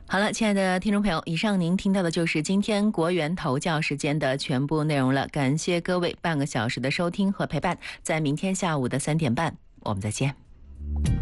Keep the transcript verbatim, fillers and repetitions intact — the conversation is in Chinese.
好了，亲爱的听众朋友，以上您听到的就是今天国元头教时间的全部内容了。感谢各位半个小时的收听和陪伴，在明天下午的三点半，我们再见。